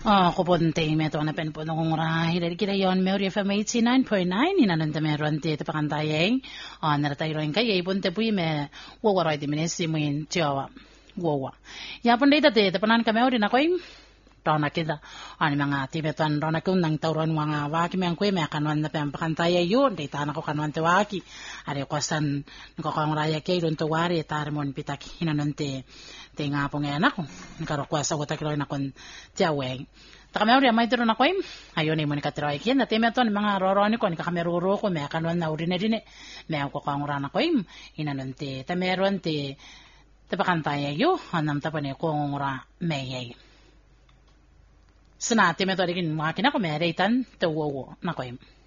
Kupunti meto na pen po nung rahil kita yon Mary FM 89.9 inananda meron ti pakantayeng naratay rin kay punte po me wawaray di minisi mo yun tiyawa wawa yapon dito ti tapanan kami rin ako yung rona kita mga tibetan rona kung nang tauron mga waki may ang kuya may kanwan na pen pakantaya yun dito na ko kanwan ti waki ari ko san nakakang raya kay ron to wari tarimon pitak hinanunti ti nga po ngayon ako nakarokwasa ko takiloy na kon tiyaweng takame uri amay tiro na ko ayun ay mo nikatiroy kin na timeto ni mga roroni ko nikameruro ko may kanwan na uri na din may ako kang ura na ko hinanon ti tameron ti tapakantaya yu anam tapane ko ura mayay sana timeto dikin mga kinako may reitan tawo na ko